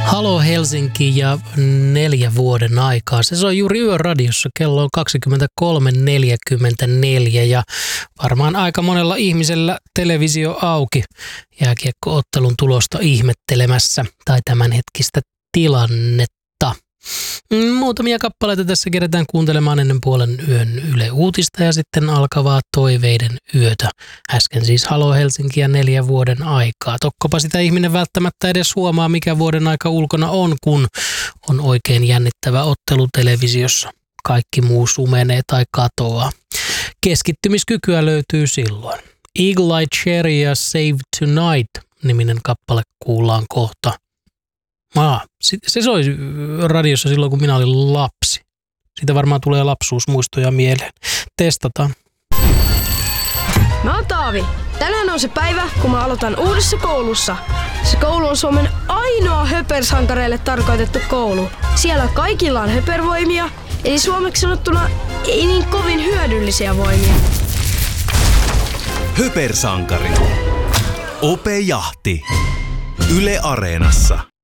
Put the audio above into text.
Halo Helsinki ja 4 vuoden aikaa. Se soi juuri Yöradiossa. Kello on 23.44 ja varmaan aika monella ihmisellä televisio auki jääkiekko-ottelun tulosta ihmettelemässä tai tämänhetkistä tilannetta. Muutamia kappaleita tässä kerätään kuuntelemaan ennen puolen yön Yle Uutista ja sitten alkavaa toiveiden yötä. Äsken siis Halo Helsinki ja 4 vuoden aikaa. Tokkopa sitä ihminen välttämättä edes huomaa, mikä vuoden aika ulkona on, kun on oikein jännittävä ottelu televisiossa. Kaikki muu sumenee tai katoaa. Keskittymiskykyä löytyy silloin. Eagle Eye Cherry ja Save Tonight-niminen kappale kuullaan kohta. Se soi radiossa silloin, kun minä olin lapsi. Siitä varmaan tulee lapsuusmuistoja mieleen. Testataan. Mä oon Taavi. Tänään on se päivä, kun mä aloitan uudessa koulussa. Se koulu on Suomen ainoa höpersankareille tarkoitettu koulu. Siellä kaikilla on höpervoimia, eli suomeksi sanottuna ei niin kovin hyödyllisiä voimia. Höpersankari. Ope Jahti. Yle Areenassa.